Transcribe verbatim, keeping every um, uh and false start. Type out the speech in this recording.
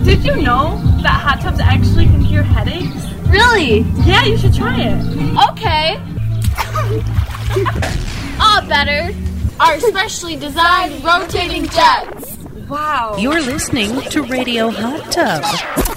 Did you know that hot tubs actually can cure headaches? Really? Yeah, you should try it. Okay. All better. Our specially designed rotating jets. Wow. You're listening to Radio Hot Tub.